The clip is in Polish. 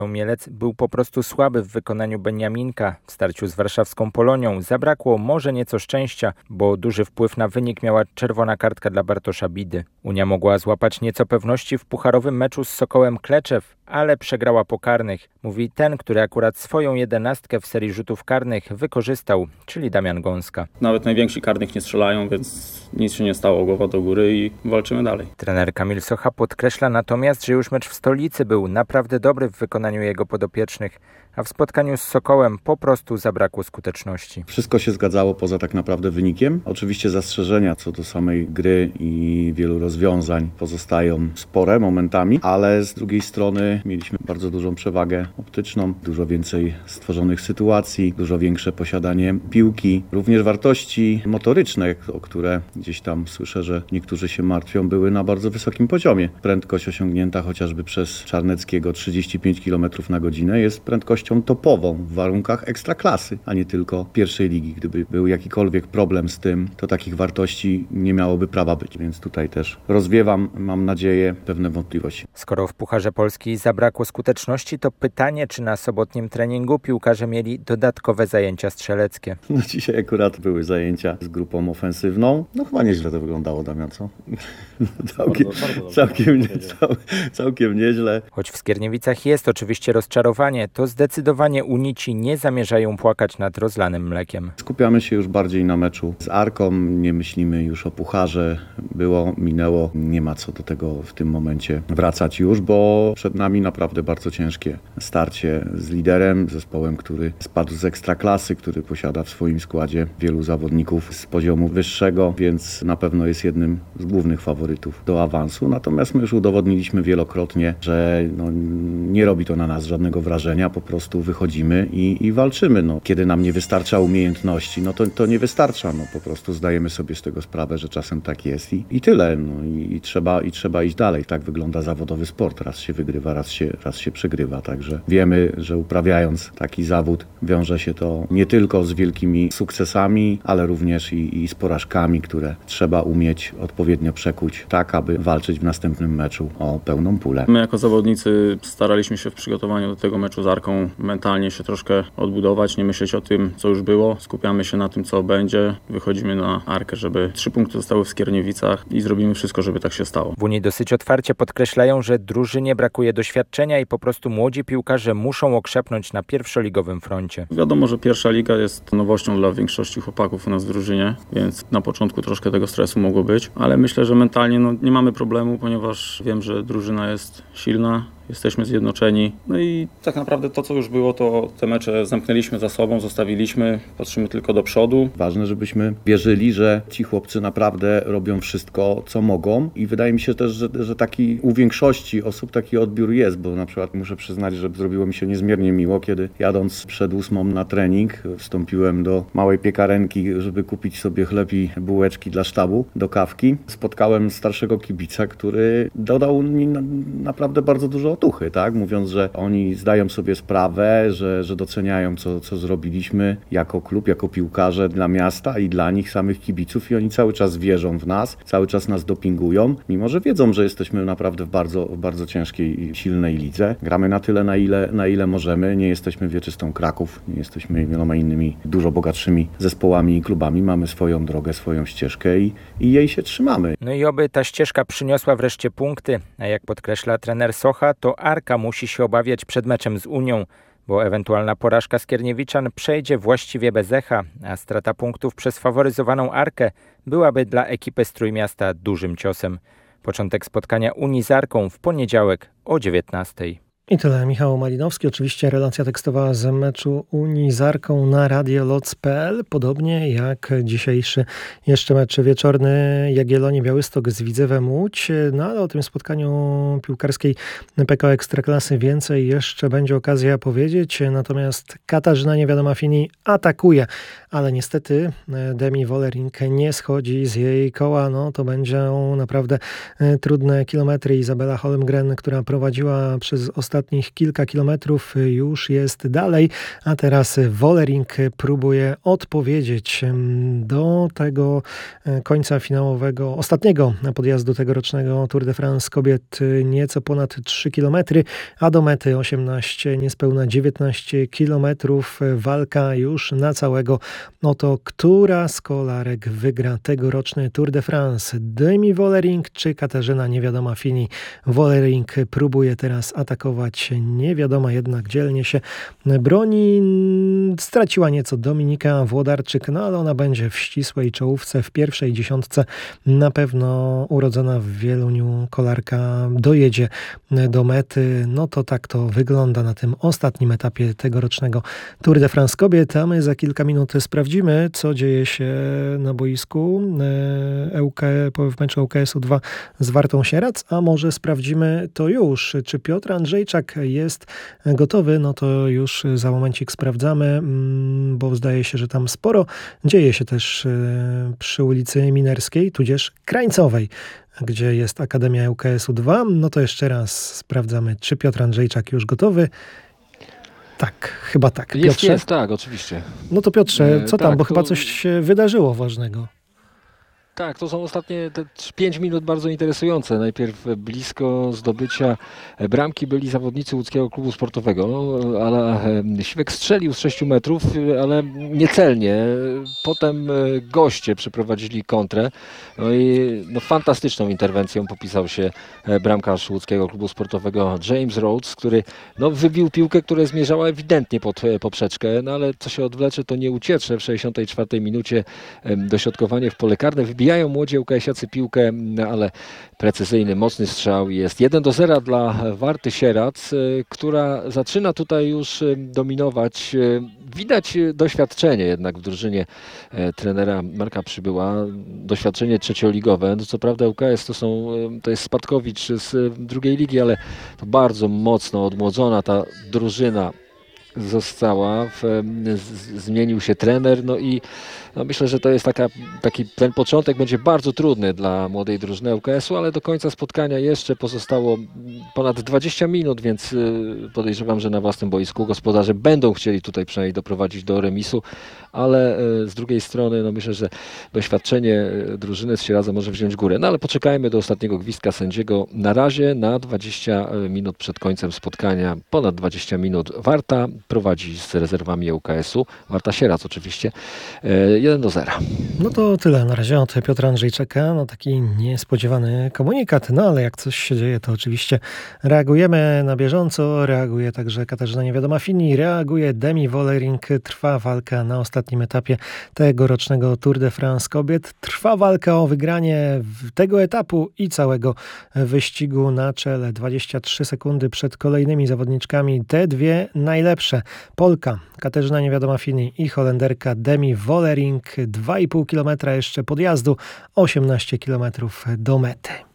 Mielec był po prostu słaby w wykonaniu Beniaminka. W starciu z warszawską Polonią zabrakło może nieco szczęścia, bo duży wpływ na wynik miała czerwona kartka dla Bartosza Bidy. Unia mogła złapać nieco pewności w pucharowym meczu z Sokołem Kleczew, ale przegrała po karnych. Mówi ten, który akurat swoją 11 w serii rzutów karnych wykorzystał, czyli Damian Gąska. Nawet najwięksi karnych nie strzelają, więc nic się nie stało, głowa do góry i walczymy dalej. Trener Kamil Socha podkreśla natomiast, że już mecz w stolicy był naprawdę dobry w wykonaniu jego podopiecznych, a w spotkaniu z Sokołem po prostu zabrakło skuteczności. Wszystko się zgadzało poza tak naprawdę wynikiem. Oczywiście zastrzeżenia co do samej gry i wielu rozwiązań pozostają spore momentami, ale z drugiej strony mieliśmy bardzo dużą przewagę optyczną, dużo więcej stworzonych sytuacji, dużo większe posiadanie piłki. Również wartości motoryczne, o które gdzieś tam słyszę, że niektórzy się martwią, były na bardzo wysokim poziomie. Prędkość osiągnięta chociażby przez Czarneckiego 35 km na godzinę jest prędkością topową w warunkach ekstraklasy, a nie tylko pierwszej ligi. Gdyby był jakikolwiek problem z tym, to takich wartości nie miałoby prawa być. Więc tutaj też rozwiewam, mam nadzieję, pewne wątpliwości. Skoro w Pucharze Polski zabrakło skuteczności, to pytanie, czy na sobotnim treningu piłkarze mieli dodatkowe zajęcia strzeleckie. Dzisiaj akurat były zajęcia z grupą ofensywną. Chyba nieźle to wyglądało, Damian, co? Całkiem nieźle. Choć w Skierniewicach jest oczywiście rozczarowanie, to zdecydowanie unici nie zamierzają płakać nad rozlanym mlekiem. Skupiamy się już bardziej na meczu z Arką, nie myślimy już o pucharze. Było, minęło, nie ma co do tego w tym momencie wracać już, bo przed nami naprawdę bardzo ciężkie starcie z liderem, zespołem, który spadł z ekstraklasy, który posiada w swoim składzie wielu zawodników z poziomu wyższego, więc na pewno jest jednym z głównych faworytów do awansu. Natomiast my już udowodniliśmy wielokrotnie, że nie robi to na nas żadnego wrażenia, po prostu wychodzimy i walczymy. Kiedy nam nie wystarcza umiejętności, to nie wystarcza. Po prostu zdajemy sobie z tego sprawę, że czasem tak jest i tyle. I trzeba iść dalej. Tak wygląda zawodowy sport. Raz się wygrywa, raz się przegrywa. Także wiemy, że uprawiając taki zawód wiąże się to nie tylko z wielkimi sukcesami, ale również i z porażkami, które trzeba umieć odpowiednio przekuć, tak aby walczyć w następnym meczu o pełną pulę. My jako zawodnicy staraliśmy się w przygotowaniu do tego meczu z Arką mentalnie się troszkę odbudować, nie myśleć o tym, co już było. Skupiamy się na tym, co będzie. Wychodzimy na Arkę, żeby 3 punkty zostały w Skierniewicach i zrobimy wszystko, żeby tak się stało. W Unii dosyć otwarcie podkreślają, że drużynie brakuje doświadczenia i po prostu młodzi piłkarze muszą okrzepnąć na pierwszoligowym froncie. Wiadomo, że pierwsza liga jest nowością dla większości chłopaków u nas w drużynie, więc na początku troszkę tego stresu mogło być, ale myślę, że mentalnie nie mamy problemu, ponieważ wiem, że drużyna jest silna. Jesteśmy zjednoczeni. I tak naprawdę to, co już było, to te mecze zamknęliśmy za sobą, zostawiliśmy, patrzymy tylko do przodu. Ważne, żebyśmy wierzyli, że ci chłopcy naprawdę robią wszystko, co mogą i wydaje mi się też, że taki u większości osób taki odbiór jest, bo na przykład muszę przyznać, że zrobiło mi się niezmiernie miło, kiedy jadąc przed 8 na trening, wstąpiłem do małej piekarenki, żeby kupić sobie chleb i bułeczki dla sztabu do kawki. Spotkałem starszego kibica, który dodał mi naprawdę bardzo dużo otuchy, tak? Mówiąc, że oni zdają sobie sprawę, że doceniają, co zrobiliśmy jako klub, jako piłkarze dla miasta i dla nich samych kibiców i oni cały czas wierzą w nas, cały czas nas dopingują, mimo że wiedzą, że jesteśmy naprawdę w bardzo ciężkiej i silnej lidze. Gramy na tyle, na ile możemy. Nie jesteśmy wieczystą Kraków, nie jesteśmy wieloma innymi dużo bogatszymi zespołami i klubami. Mamy swoją drogę, swoją ścieżkę i jej się trzymamy. I oby ta ścieżka przyniosła wreszcie punkty, a jak podkreśla trener Socha, to Arka musi się obawiać przed meczem z Unią, bo ewentualna porażka Skierniewiczan przejdzie właściwie bez echa, a strata punktów przez faworyzowaną Arkę byłaby dla ekipy z Trójmiasta dużym ciosem. Początek spotkania Unii z Arką w poniedziałek o 19:00. I tyle. Michał Malinowski. Oczywiście relacja tekstowa z meczu Unii z Arką na radioloc.pl. Podobnie jak dzisiejszy jeszcze mecz wieczorny Jagiellonii Białystok z Widzewem Łódź. Ale o tym spotkaniu piłkarskiej PKO Ekstraklasy więcej jeszcze będzie okazja powiedzieć. Natomiast Katarzyna Niewiadoma Fini atakuje ale niestety Demi Wollering nie schodzi z jej koła. No to będą naprawdę trudne kilometry. Izabela Holmgren, która prowadziła przez ostatnich kilka kilometrów, już jest dalej, a teraz Wollering próbuje odpowiedzieć do tego końca finałowego, ostatniego podjazdu tegorocznego Tour de France kobiet, nieco ponad 3 km, a do mety 18, niespełna 19 km. Walka już na całego. No to która z kolarek wygra tegoroczny Tour de France? Demi Wollering czy Katarzyna Niewiadoma Fini? Wollering próbuje teraz atakować, Niewiadoma jednak dzielnie się broni. Straciła nieco Dominika Włodarczyk, no ale ona będzie w ścisłej czołówce, w pierwszej dziesiątce. Na pewno urodzona w Wieluniu kolarka dojedzie do mety. No to tak to wygląda na tym ostatnim etapie tegorocznego Tour de France kobiet, a my za kilka minut sprawdzimy, co dzieje się na boisku w meczu ŁKS-u 2 z Wartą Sierac, a może sprawdzimy to już. Czy Piotr Andrzejczak jest gotowy? No to już za momencik sprawdzamy, bo zdaje się, że tam sporo dzieje się też przy ulicy Minerskiej, tudzież Krańcowej, gdzie jest Akademia ŁKS-u 2. No to jeszcze raz sprawdzamy, czy Piotr Andrzejczak już gotowy. Tak, chyba tak. Jest, tak, oczywiście. No to Piotrze, co tam, tak, bo chyba coś się wydarzyło ważnego. Tak, to są ostatnie te 5 minut bardzo interesujące. Najpierw blisko zdobycia bramki byli zawodnicy łódzkiego klubu sportowego, ale Siwek strzelił z 6 metrów, ale niecelnie. Potem goście przeprowadzili kontrę. No i fantastyczną interwencją popisał się bramkarz łódzkiego klubu sportowego James Rhodes, który wybił piłkę, która zmierzała ewidentnie pod poprzeczkę, no ale co się odwlecze, to nie uciecze. W 64 minucie dośrodkowanie w pole karne. Wybijają młodzi ŁKS-iacy piłkę, ale precyzyjny, mocny strzał. Jest 1-0 dla Warty Sierac, która zaczyna tutaj już dominować. Widać doświadczenie jednak w drużynie trenera Marka Przybyła. Doświadczenie trzecioligowe. No co prawda ŁKS to jest spadkowicz z drugiej ligi, ale to bardzo mocno odmłodzona ta drużyna została. Zmienił się trener, i myślę, że to jest ten początek będzie bardzo trudny dla młodej drużyny ŁKS-u, ale do końca spotkania jeszcze pozostało ponad 20 minut, więc podejrzewam, że na własnym boisku gospodarze będą chcieli tutaj przynajmniej doprowadzić do remisu, ale z drugiej strony myślę, że doświadczenie drużyny z Sieradza może wziąć górę. No ale poczekajmy do ostatniego gwizdka sędziego. Na razie na 20 minut przed końcem spotkania, ponad 20 minut Warta prowadzi z rezerwami ŁKS-u. Warta Sierac oczywiście. 1-0. No to tyle na razie od Piotra Andrzejczaka. Taki niespodziewany komunikat, ale jak coś się dzieje, to oczywiście reagujemy na bieżąco. Reaguje także Katarzyna Niewiadoma Fini, reaguje Demi Wollering. Trwa walka na ostatnim etapie tegorocznego Tour de France kobiet. Trwa walka o wygranie tego etapu i całego wyścigu na czele. 23 sekundy przed kolejnymi zawodniczkami. Te dwie najlepsze. Polka Katarzyna Niewiadoma Fini i Holenderka Demi Wollering. 2,5 km jeszcze podjazdu, 18 km do mety.